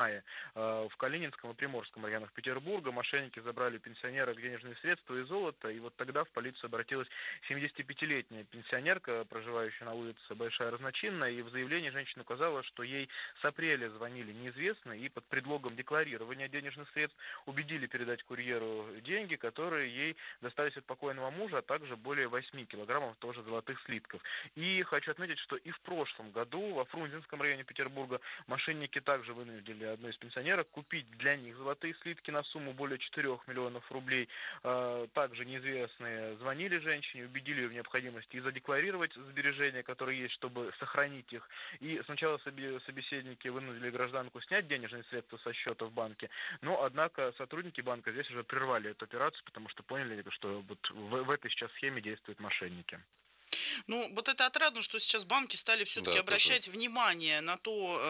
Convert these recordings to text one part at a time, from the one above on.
мая в Калининском и Приморском районах Петербурга мошенники забрали у пенсионерок денежные средства и золото, и вот тогда в полицию обратилась 75-летняя пенсионерка, проживающая на улице Большая Разночинная, и в заявлении женщина указала, что ей с апреля звонили неизвестные и под предлогом декларирования денежных средств убедили передать курьеру деньги, которые ей достались от покойного мужа, а также более 8 килограммов тоже золотых слитков. И хочу отметить, что и в прошлом году во Фрунзенском районе Петербурга мошенники также вынудили одну из пенсионерок купить для них золотые слитки на сумму более 4 миллионов рублей. Также неизвестные звонили женщине, убедили ее в необходимости и задекларировать сбережения, которые есть, чтобы сохранить их. И сначала собеседники вынудили гражданку снять денежные средства со счета в банке, но, однако, сотрудники банка здесь уже прервали эту операцию, потому что поняли, что вот в этой сейчас схеме действуют мошенники. Ну, вот это отрадно, что сейчас банки стали все-таки Да, тоже обращать внимание на то,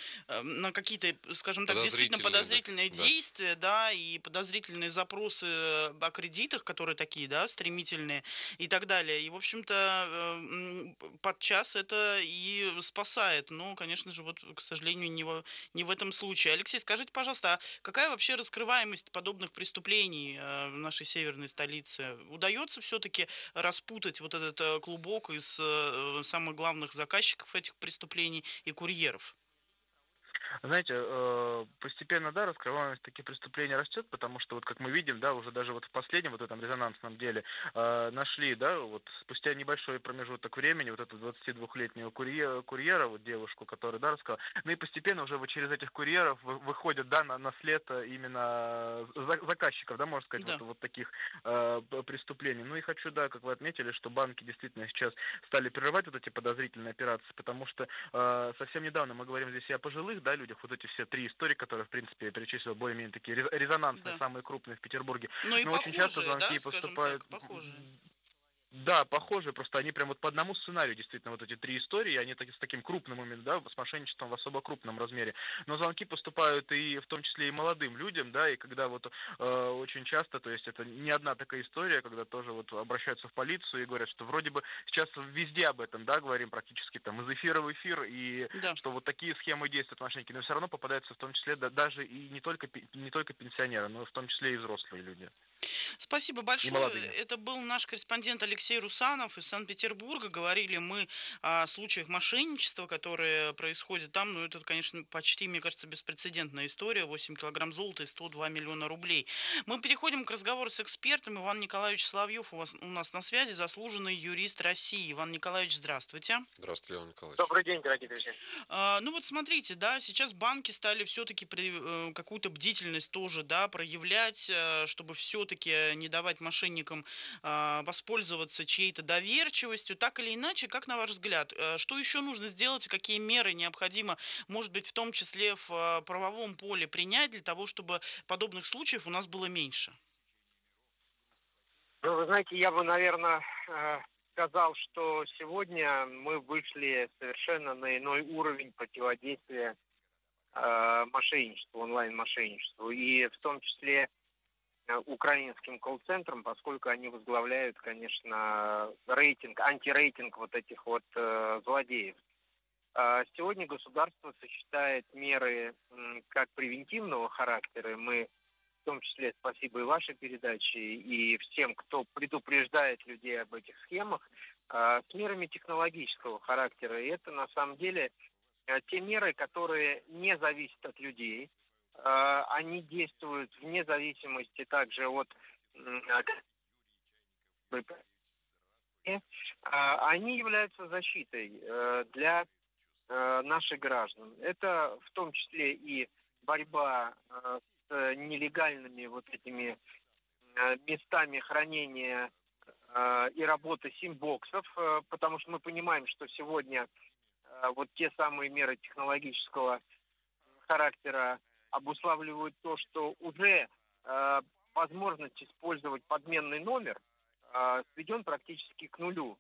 на какие-то, скажем так, действительно подозрительные, подозрительные да. действия, да, и подозрительные запросы о кредитах, которые такие, да, стремительные и так далее. И, в общем-то, подчас это и спасает. Но, конечно же, вот, к сожалению, не в этом случае. Алексей, скажите, пожалуйста, а какая вообще раскрываемость подобных преступлений в нашей северной столице? Удается все-таки распутать вот этот клубок из самых главных заказчиков этих преступлений и курьеров? Знаете, постепенно, да, раскрываемость таких преступлений растет, потому что, вот как мы видим, да, уже даже вот в последнем вот этом резонансном деле нашли, да, вот спустя небольшой промежуток времени вот эту 22-летнюю курьера, вот девушку, которая, да, рассказала, ну и постепенно уже вот через этих курьеров выходят, да, на след именно заказчиков, да, можно сказать, Да. вот таких преступлений. Ну и хочу, да, как вы отметили, что банки действительно сейчас стали прерывать вот эти подозрительные операции, потому что совсем недавно мы говорим здесь и о пожилых, да, людях, вот эти все три истории, которые, в принципе, я перечислил, более-менее такие резонансные, Да. самые крупные в Петербурге. Но и Но очень часто похожие, да, звонки скажем поступают. так, похожие. Да, похоже, просто они прям вот по одному сценарию, действительно, вот эти три истории, они с таким крупным именно, да, с мошенничеством в особо крупном размере. Но звонки поступают и в том числе и молодым людям, да, и когда вот очень часто, то есть это не одна такая история, когда тоже вот обращаются в полицию и говорят, что вроде бы сейчас везде об этом, да, говорим практически там из эфира в эфир, и Да. что вот такие схемы действуют мошенники, но все равно попадаются в том числе даже и не только пенсионеры, но в том числе и взрослые люди, Спасибо и большое. молодые. Это был наш корреспондент Алексей Русанов из Санкт-Петербурга. Говорили мы о случаях мошенничества, которые происходят там. Ну, это, конечно, почти, мне кажется, беспрецедентная история. 8 килограмм золота и 102 миллиона рублей. Мы переходим к разговору с экспертом. Иван Николаевич Соловьев у нас на связи, заслуженный юрист России. Иван Николаевич, здравствуйте. Здравствуйте, Иван Николаевич. Добрый день, дорогие друзья. Ну вот смотрите, да, сейчас банки стали все-таки какую-то бдительность тоже, да, проявлять, чтобы все-таки не давать мошенникам воспользоваться чьей-то доверчивостью. Так или иначе, как на ваш взгляд, что еще нужно сделать, какие меры необходимо, может быть, в том числе в правовом поле принять для того, чтобы подобных случаев у нас было меньше? Ну, вы знаете, я бы, наверное, сказал, что сегодня мы вышли совершенно на иной уровень противодействия мошенничеству, онлайн-мошенничеству, и в том числе украинским колл-центрам, поскольку они возглавляют, конечно, антирейтинг вот этих вот злодеев. Сегодня государство сочетает меры как превентивного характера. Мы в том числе, спасибо и вашей передаче, и всем, кто предупреждает людей об этих схемах, с мерами технологического характера. И это на самом деле те меры, которые не зависят от людей. Они действуют вне зависимости также от они являются защитой для наших граждан. Это в том числе и борьба с нелегальными вот этими местами хранения и работы симбоксов, потому что мы понимаем, что сегодня вот те самые меры технологического характера обуславливают то, что уже возможность использовать подменный номер сведен практически к нулю.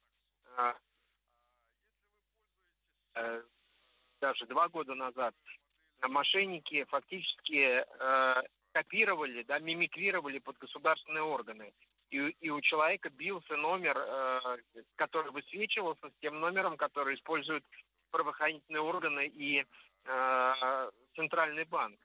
Даже 2 года назад мошенники фактически копировали, да, мимикрировали под государственные органы. И у человека бился номер, который высвечивался с тем номером, который используют правоохранительные органы и Центральный банк.